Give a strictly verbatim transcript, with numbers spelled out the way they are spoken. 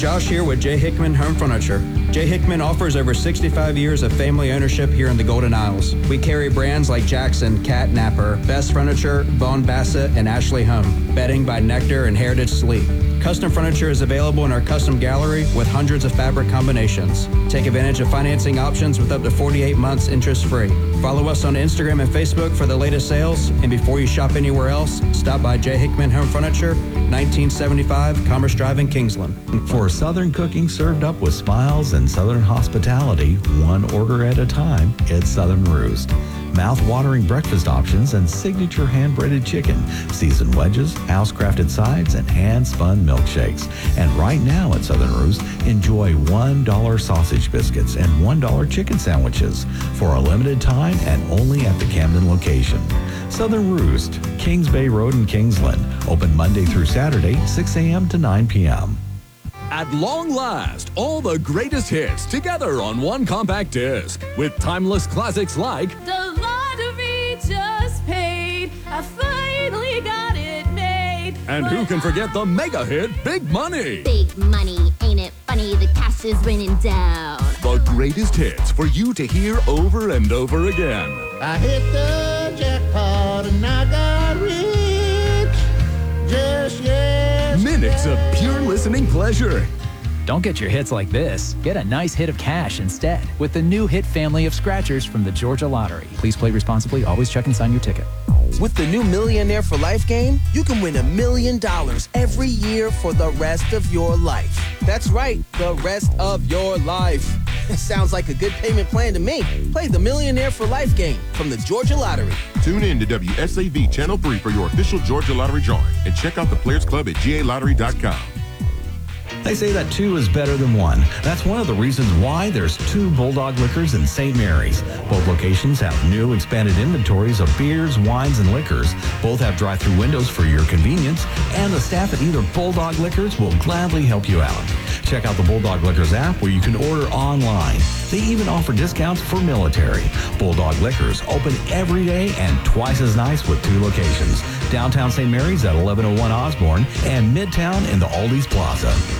Josh here with J. Hickman Home Furniture. J. Hickman offers over sixty-five years of family ownership here in the Golden Isles. We carry brands like Jackson, Cat Napper, Best Furniture, Vaughn Bassett, and Ashley Home. Bedding by Nectar and Heritage Sleep. Custom furniture is available in our custom gallery with hundreds of fabric combinations. Take advantage of financing options with up to forty-eight months interest-free. Follow us on Instagram and Facebook for the latest sales. And before you shop anywhere else, stop by J. Hickman Home Furniture, nineteen seventy-five Commerce Drive in Kingsland. For Southern cooking served up with smiles and Southern hospitality, one order at a time, it's Southern Roost. Mouth-watering breakfast options and signature hand-breaded chicken, seasoned wedges, house-crafted sides, and hand-spun milkshakes. And right now at Southern Roost, enjoy one dollar sausage biscuits and one dollar chicken sandwiches for a limited time and only at the Camden location. Southern Roost, Kings Bay Road in Kingsland. Open Monday through Saturday, six a.m. to nine p.m. At long last, all the greatest hits together on one compact disc with timeless classics like The Lottery Just Paid, I finally got it made. And who can forget the mega hit Big Money? Big money, ain't it funny? The cash is raining down. The greatest hits for you to hear over and over again. I hit the jackpot and I got rich just yesterday. Minutes of pure listening pleasure. Don't get your hits like this. Get a nice hit of cash instead with the new hit family of scratchers from the Georgia Lottery. Please play responsibly. Always check and sign your ticket. With the new Millionaire for Life game, you can win a million dollars every year for the rest of your life. That's right, the rest of your life. It sounds like a good payment plan to me. Play the Millionaire for Life game from the Georgia Lottery. Tune in to W S A V Channel three for your official Georgia Lottery drawing and check out the Players Club at G A lottery dot com. They say that two is better than one. That's one of the reasons why there's two Bulldog Liquors in Saint Mary's. Both locations have new expanded inventories of beers, wines, and liquors. Both have drive-through windows for your convenience, and the staff at either Bulldog Liquors will gladly help you out. Check out the Bulldog Liquors app where you can order online. They even offer discounts for military. Bulldog Liquors open every day and twice as nice with two locations. Downtown Saint Mary's at eleven oh one Osborne and Midtown in the Aldi's Plaza.